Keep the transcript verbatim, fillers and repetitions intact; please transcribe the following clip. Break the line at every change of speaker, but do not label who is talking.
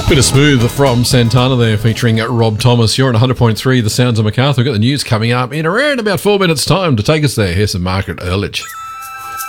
Bit of Smooth from Santana there, featuring Rob Thomas. You're on one hundred point three, The Sounds of Macarthur. We've got the news coming up in around about four minutes' time. To take us there, here's some Margaret Earledge.